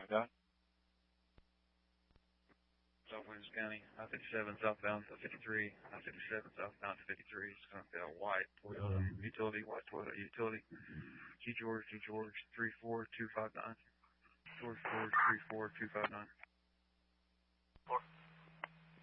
Okay. South Williams County, I-57 southbound to 53, I-57 southbound to 53. It's going to be a white Toyota utility, white Toyota utility. G George 34259. George 34259.